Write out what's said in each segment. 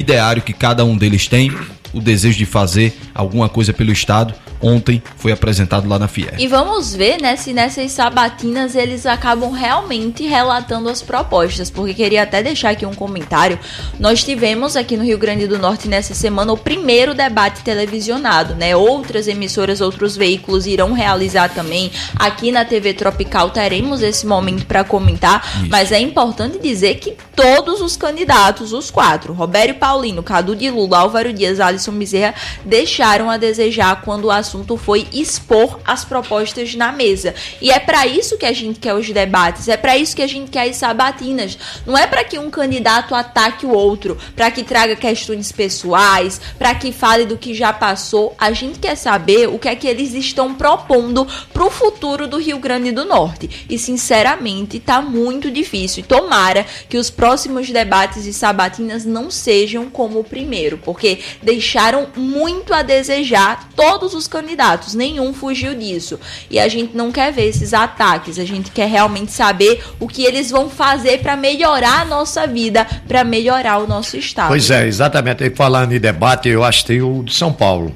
ideário que cada um deles tem, o desejo de fazer alguma coisa pelo Estado. Ontem foi apresentado lá na Fies. E vamos ver, né, se nessas sabatinas eles acabam realmente relatando as propostas, porque queria até deixar aqui um comentário. Nós tivemos aqui no Rio Grande do Norte nessa semana o primeiro debate televisionado, né? Outras emissoras, outros veículos irão realizar também. Aqui na TV Tropical teremos esse momento para comentar, isso. Mas é importante dizer que todos os candidatos, os 4, Robério Paulino, Cadu de Lula, Álvaro Dias, Alisson Bezerra, deixaram a desejar quando o assunto foi expor as propostas na mesa. E é para isso que a gente quer os debates, é para isso que a gente quer as sabatinas. Não é para que um candidato ataque o outro, para que traga questões pessoais, para que fale do que já passou. A gente quer saber o que é que eles estão propondo para o futuro do Rio Grande do Norte. E, sinceramente, está muito difícil. E tomara que os próximos debates e sabatinas não sejam como o primeiro, porque deixaram muito a desejar todos os candidatos, nenhum fugiu disso. E a gente não quer ver esses ataques, a gente quer realmente saber o que eles vão fazer para melhorar a nossa vida, para melhorar o nosso estado. Pois é, exatamente. E falando em debate, eu acho que tem o de São Paulo.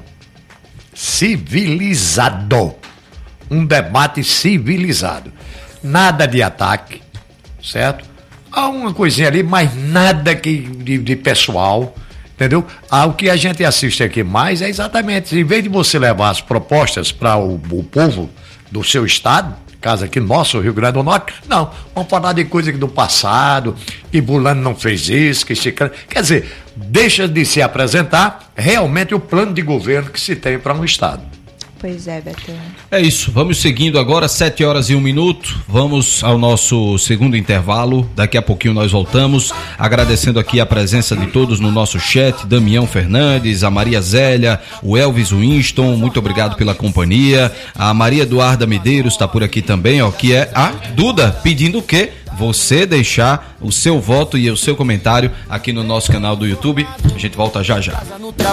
Civilizado. Um debate civilizado. Nada de ataque, certo? Há uma coisinha ali, mas nada de pessoal. Entendeu? O que a gente assiste aqui mais é exatamente, em vez de você levar as propostas para o povo do seu estado, caso aqui nosso, Rio Grande do Norte, não, vamos falar de coisa do passado, que fulano não fez isso, que chicano. Quer dizer, deixa de se apresentar realmente o plano de governo que se tem para um estado. Pois é, Beto. É isso, vamos seguindo agora, 7h01, vamos ao nosso segundo intervalo, daqui a pouquinho nós voltamos, agradecendo aqui a presença de todos no nosso chat, Damião Fernandes, a Maria Zélia, o Elvis Winston, muito obrigado pela companhia, a Maria Eduarda Medeiros está por aqui também, ó, que é a Duda, pedindo o quê? Você deixar o seu voto e o seu comentário aqui no nosso canal do YouTube, a gente volta já já.